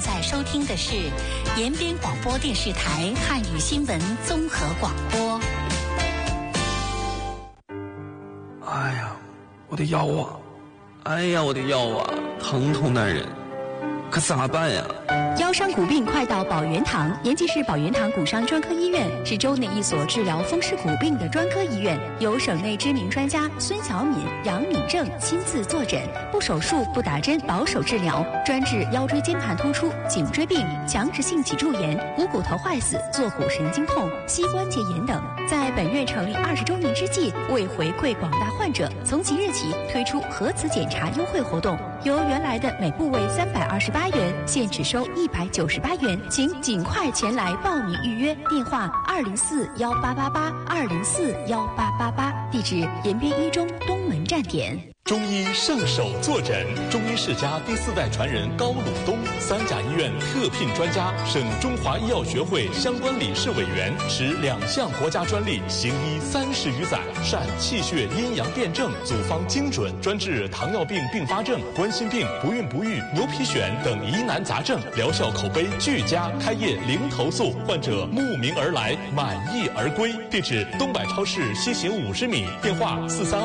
在收听的是延边广播电视台汉语新闻综合广播。 哎呀，我的腰啊！哎呀，我的腰啊，疼痛难忍，可咋办呀？ 腰伤骨病快到宝元堂，延吉市宝元堂骨伤专科医院是州内一所治疗风湿骨病的专科医院，由省内知名专家孙小敏、杨敏正亲自坐诊，不手术、不打针，保守治疗，专治腰椎间盘突出、颈椎病、强直性脊柱炎、股骨头坏死、坐骨神经痛、膝关节炎等。在本院成立20周年之际，为回馈广大患者，从即日起推出核磁检查优惠活动，由原来的每部位328元，现只收198元，请尽快前来报名预约。电话2041888，2041888，地址延边一中东门站点。 中医圣手坐诊，中医世家第4代传人高鲁东，三甲医院特聘专家，省中华医药学会相关理事委员，持2项国家专利，行医30余载，善气血阴阳辩证，组方精准，专治糖尿病并发症、冠心病、不孕不育、牛皮癣等疑难杂症，疗效口碑俱佳，开业零投诉，患者慕名而来，满意而归。地址：东百超市西行50米，电话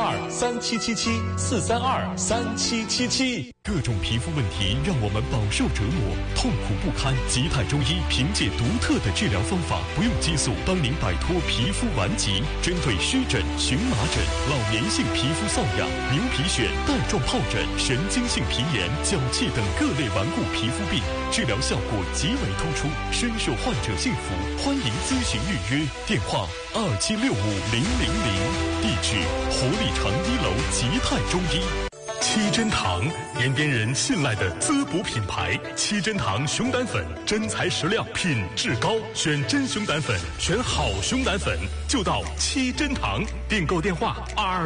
432-3777，432-3777。各种皮肤问题让我们饱受折磨，痛苦不堪。吉泰中医凭借独特的治疗方法，不用激素，帮您摆脱皮肤顽疾。针对湿疹、荨麻疹、老年性皮肤瘙痒、牛皮癣、带状疱疹、神经性皮炎、脚气等各类顽固皮肤病，治疗效果极为突出，深受患者信服。欢迎咨询预约，电话2765-000，地址活力城1楼吉泰中医。七珍堂，延边人信赖的滋补品牌。七珍堂熊胆粉，真材实料，品质高，选真熊胆粉，选好熊胆粉，就到七珍堂。订购电话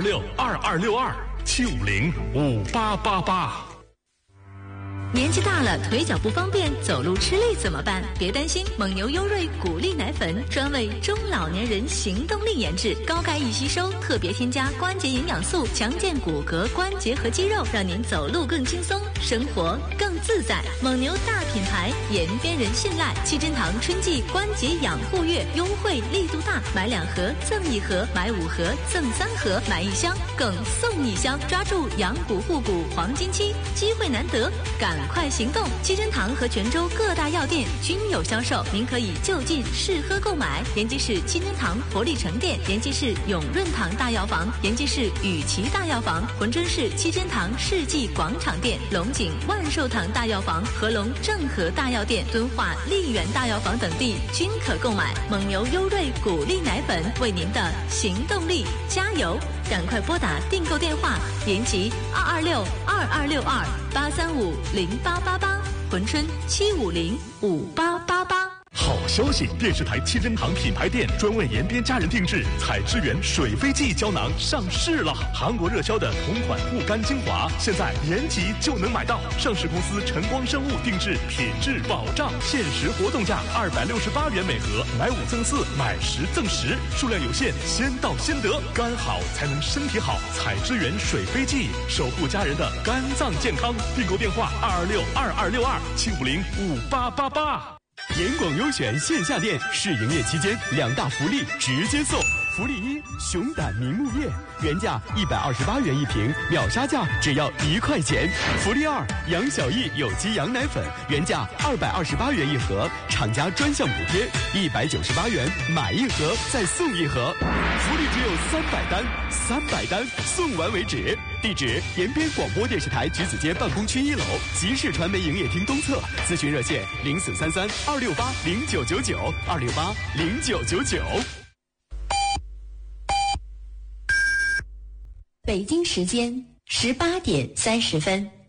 226-2262-750-5888。 年纪大了，腿脚不方便，走路吃力怎么办？别担心，蒙牛优瑞骨力奶粉专为中老年人行动力研制，高钙易吸收，特别添加关节营养素，强健骨骼、关节和肌肉，让您走路更轻松，生活更自在。蒙牛大品牌，延边人信赖。七珍堂春季关节养护月优惠力度大，买2盒赠1盒，买5盒赠3盒，买1箱更送1箱，抓住养骨护骨黄金期，机会难得，赶快行动！七珍堂和泉州各大药店均有销售，您可以就近试喝购买。延吉市七珍堂活力城店、延吉市永润堂大药房、延吉市雨琦大药房、珲春市七珍堂世纪广场店、龙井万寿堂大药房、合隆正和大药店、敦化丽园大药房等地均可购买。蒙牛优瑞骨力奶粉，为您的行动力加油！赶快拨打订购电话：延吉226-2262-835-0888，珲春750-5888。 好消息！电视台七珍堂品牌店专为延边家人定制采之源水飞蓟胶囊上市了。韩国热销的同款护肝精华，现在延吉就能买到。上市公司晨光生物定制，品质保障，限时活动价268元每盒，买5赠4，买10赠10，数量有限，先到先得。肝好才能身体好，采之源水飞蓟，守护家人的肝脏健康。订购电话226-2262-750-5888。 延广优选线下店试营业期间2大福利直接送。福利1：熊胆明目液，原价128元1瓶，秒杀价只要1块钱。福利2：杨小益有机羊奶粉，原价228元1盒，厂家专项补贴198元，买1盒再送1盒。福利只有300单送完为止。地址：延边广播电视台橘子街办公区1楼，集市传媒营业厅东侧。咨询热线0433-268-0999，268-0999。 北京时间18点30分。